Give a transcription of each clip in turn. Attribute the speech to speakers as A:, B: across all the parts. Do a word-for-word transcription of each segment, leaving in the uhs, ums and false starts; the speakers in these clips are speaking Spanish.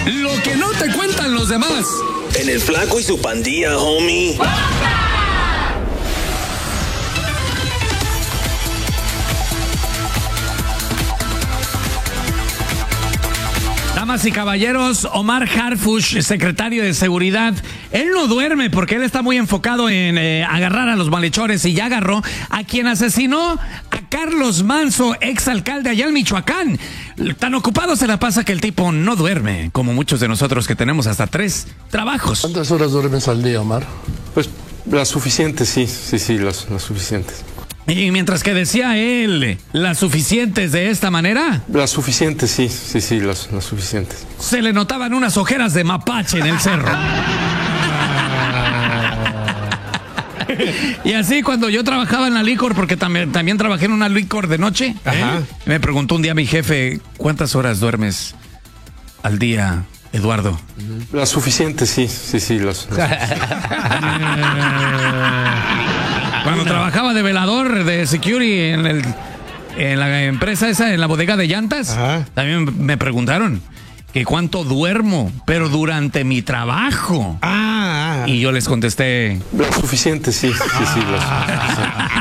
A: Lo que no te cuentan los demás.
B: En el Flaco y su pandilla, homie.
A: Damas y caballeros, Omar Harfuch, secretario de Seguridad, él no duerme porque él está muy enfocado en eh, agarrar a los malhechores y ya agarró a quien asesinó a Carlos Manso, exalcalde allá en Michoacán. Tan ocupado se la pasa que el tipo no duerme, como muchos de nosotros que tenemos hasta tres trabajos.
C: ¿Cuántas horas duermes al día, Omar?
D: Pues las suficientes, sí, sí, sí, las, las suficientes.
A: Y mientras que decía él, las suficientes de esta manera,
D: Las suficientes, sí, sí, sí, las, las suficientes.
A: se le notaban unas ojeras de mapache en el cerro. Y así cuando yo trabajaba en la licor, porque también, también trabajé en una licor de noche,
D: Ajá.
A: me preguntó un día mi jefe, ¿cuántas horas duermes al día, Eduardo?
D: Las suficientes, sí, sí, sí, las, las
A: Cuando trabajaba de velador, de security en, el, en la empresa esa, en la bodega de llantas,
D: Ajá.
A: también me preguntaron que cuánto duermo, pero durante mi trabajo.
D: Ah,
A: Y yo les contesté,
D: las suficientes, sí, sí, sí, las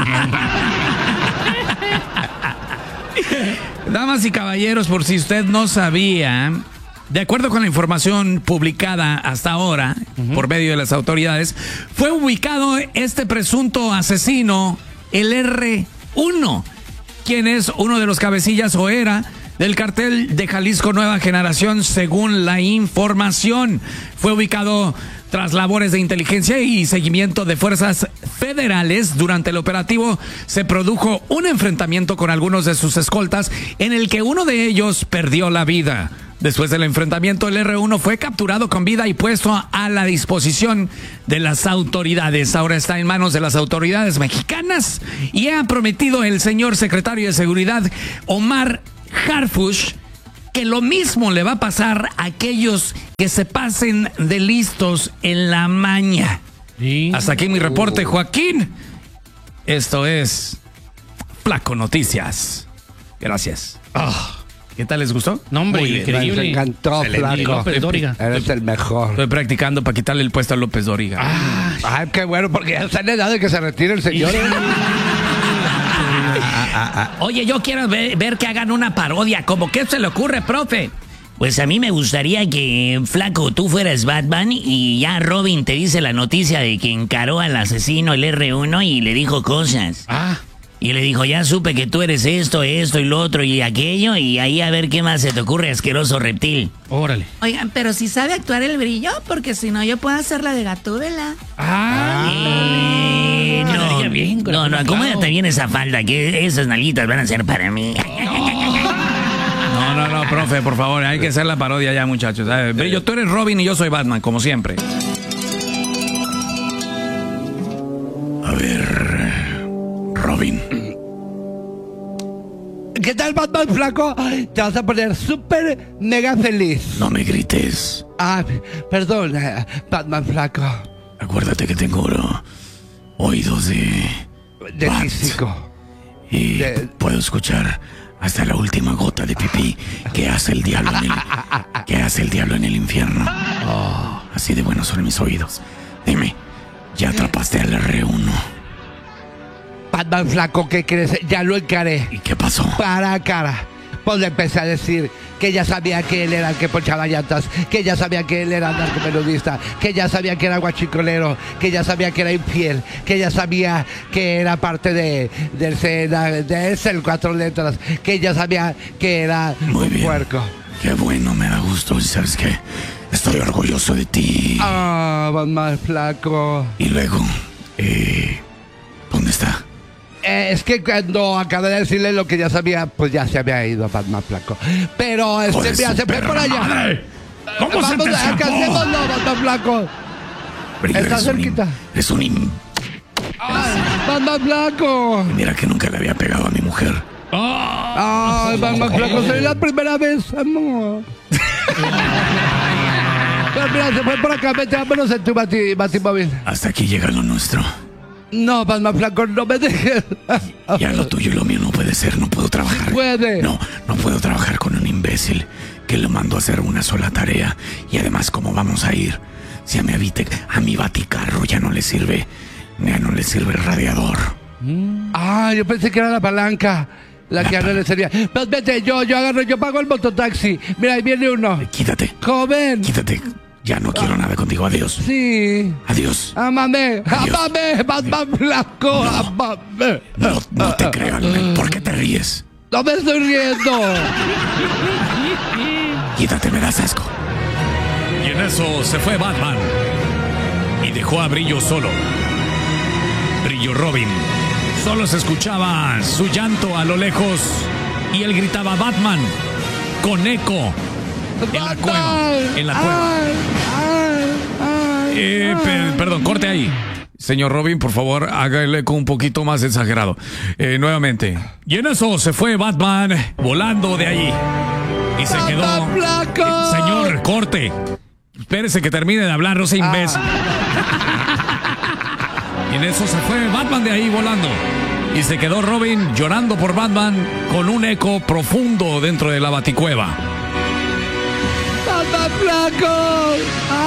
A: damas y caballeros, por si usted no sabía, de acuerdo con la información publicada hasta ahora uh-huh. por medio de las autoridades, fue ubicado este presunto asesino, el erre uno, quien es uno de los cabecillas o era del cartel de Jalisco Nueva Generación, según la información. Fue ubicado tras labores de inteligencia y seguimiento de fuerzas federales. Durante el operativo se produjo un enfrentamiento con algunos de sus escoltas en el que uno de ellos perdió la vida. Después del enfrentamiento, el erre uno fue capturado con vida y puesto a la disposición de las autoridades. Ahora está en manos de las autoridades mexicanas y ha prometido el señor secretario de Seguridad, Omar Harfuch, que lo mismo le va a pasar a aquellos que se pasen de listos en la maña. Sí. Hasta aquí mi reporte, Joaquín. Esto es Flaco Noticias. Gracias. Oh. ¿Qué tal, les gustó?
E: No, hombre,
F: muy
E: increíble.
F: Me encantó, Flaco.
E: López Dóriga.
F: Eres el mejor.
A: Estoy practicando para quitarle el puesto a López Dóriga.
F: Ah, ay, qué bueno, porque ya está en edad de que se retire el señor.
G: Oye, yo quiero ver, ver que hagan una parodia. ¿Cómo qué se le ocurre, profe? Pues a mí me gustaría que, Flaco, tú fueras Batman y ya Robin te dice la noticia de que encaró al asesino, el erre uno, y le dijo cosas.
E: Ah.
G: Y le dijo, ya supe que tú eres esto, esto y lo otro y aquello, y ahí a ver qué más se te ocurre, asqueroso reptil.
E: Órale.
H: Oigan, pero si sabe actuar el brillo, porque si no yo puedo hacer la de Gatúbela.
E: Ah.
G: Eh, no,
E: bien,
G: no, no, acomódate bien esa falda, que esas nalguitas van a ser para mí.
A: No, no, no, profe, por favor, hay que hacer la parodia ya, muchachos. ¿Sabes? Brillo, tú eres Robin y yo soy Batman, como siempre. A ver, Robin.
F: ¿Qué tal, Batman, Flaco? Te vas a poner súper mega feliz.
A: No me grites.
F: Ah, perdón, Batman, Flaco.
A: Acuérdate que tengo oro, oídos de...
F: De
A: Bat.
F: físico.
A: Y
F: De...
A: puedo escuchar hasta la última gota de pipí que hace el diablo en el, que hace el diablo en el infierno. Oh, así de buenos son mis oídos. Dime, ¿ya atrapaste al erre uno?
F: Batman, Flaco, ¿qué crees? Ya lo encaré.
A: ¿Y qué pasó?
F: Cara a cara. Pues le empecé a decir que ya sabía que él era el que ponchaba llantas, que ya sabía que él era narcomenudista, que ya sabía que era guachicolero, que ya sabía que era infiel, que ya sabía que era parte de del Sena, de ese el cuatro letras, que ya sabía que era
A: Muy
F: un
A: bien.
F: puerco.
A: Qué bueno, me da gusto. ¿Y sabes qué? Estoy orgulloso de ti.
F: Ah, Batman, Flaco.
A: Y luego, eh, ¿dónde está?
F: Eh, es que cuando acabé de decirle lo que ya sabía, pues ya se había ido Batman, Flaco. Pero este,
A: Joder,
F: mira,
A: su
F: se fue por
A: perra
F: allá.
A: madre. ¿Cómo se
F: Vamos,
A: te escapó?
F: alcancémoslo, Batman, Flaco.
A: Brillo,
F: Está
A: eres un
F: cerquita.
A: im- Eres un... im-
F: Ay, Batman, Flaco.
A: Mira que nunca le había pegado a mi mujer.
F: Ay, Batman, Flaco, sería la primera vez, amor. Pero mira, se fue por acá, vete, vámonos en tu bati, batimóvil.
A: Hasta aquí llega lo nuestro.
F: No, Batman, Flaco, no me dejes.
A: Ya lo tuyo y lo mío no puede ser, no puedo trabajar.
F: Puede.
A: No, no puedo trabajar con un imbécil que lo mandó a hacer una sola tarea. Y además, ¿cómo vamos a ir? Si a mi, habite, a mi baticarro ya no le sirve, ya no le sirve el radiador.
F: Ah, yo pensé que era la palanca la que ya no le servía. Pues vete, yo, yo agarro, yo pago el mototaxi. Mira, ahí viene uno.
A: Quítate.
F: Joven.
A: Quítate. Ya no quiero nada contigo. Adiós.
F: Sí.
A: Adiós.
F: Amame, amame, Batman Blanco,
A: No.
F: amame.
A: No, no te creo, Anuel. ¿Por qué te ríes?
F: No me estoy riendo.
A: Quítate, me das asco. Y en eso se fue Batman y dejó a Brillo solo. Brillo Robin. Solo se escuchaba su llanto a lo lejos y él gritaba Batman con eco en la cueva. En la cueva.
F: Ay, ay, ay,
A: Eh, per- perdón, corte ahí. Señor Robin, por favor, haga el eco un poquito más exagerado. Eh, nuevamente. Y en eso se fue Batman volando de allí. Y se quedó.
F: Batman Blanco.
A: Eh, señor, corte. Espérese que termine de hablar, no sea imbécil. Y en eso se fue Batman de ahí volando. Y se quedó Robin llorando por Batman con un eco profundo dentro de la baticueva.
F: Batman Blanco.